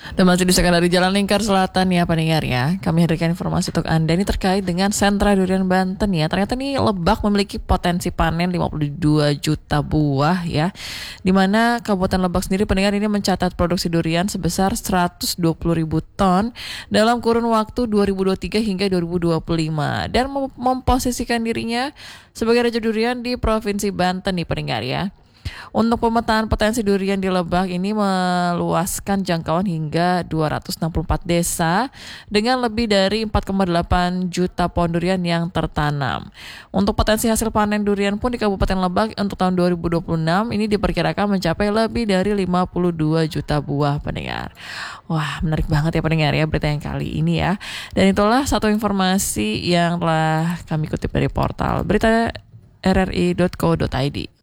Dan masih disediakan dari Jalan Lingkar Selatan ya pendengar ya. Kami hadirkan informasi untuk Anda ini terkait dengan sentra durian Banten ya. Ternyata nih Lebak memiliki potensi panen 52 juta buah ya. Di mana Kabupaten Lebak sendiri pendengar ini mencatat produksi durian sebesar 120 ribu ton dalam kurun waktu 2023 hingga 2025 dan memposisikan dirinya sebagai raja durian di Provinsi Banten nih pendengar ya. Untuk pemetaan potensi durian di Lebak ini meluaskan jangkauan hingga 264 desa dengan lebih dari 4,8 juta pohon durian yang tertanam. Untuk potensi hasil panen durian pun di Kabupaten Lebak untuk tahun 2026 ini diperkirakan mencapai lebih dari 52 juta buah pendengar. Wah, menarik banget ya pendengar ya berita yang kali ini ya. Dan itulah satu informasi yang telah kami kutip dari portal berita rri.co.id.